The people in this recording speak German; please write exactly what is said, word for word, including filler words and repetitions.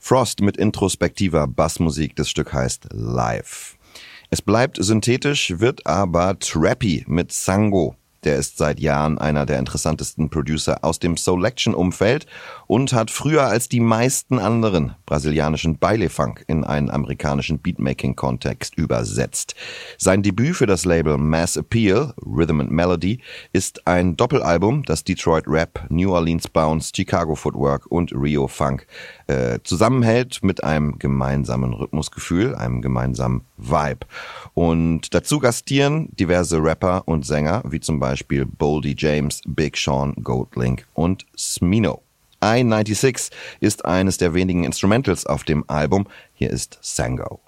Frost mit introspektiver Bassmusik, das Stück heißt Live. Es bleibt synthetisch, wird aber trappy mit Sango. Der ist seit Jahren einer der interessantesten Producer aus dem Soulection-Umfeld und hat früher als die meisten anderen brasilianischen Baile-Funk in einen amerikanischen Beatmaking-Kontext übersetzt. Sein Debüt für das Label Mass Appeal, Rhythm and Melody, ist ein Doppelalbum, das Detroit Rap, New Orleans Bounce, Chicago Footwork und Rio Funk äh, zusammenhält mit einem gemeinsamen Rhythmusgefühl, einem gemeinsamen Vibe. Und dazu gastieren diverse Rapper und Sänger, wie zum Beispiel Boldy James, Big Sean, Goldlink und Smino. I neunundsechzig ist eines der wenigen Instrumentals auf dem Album. Hier ist Sango.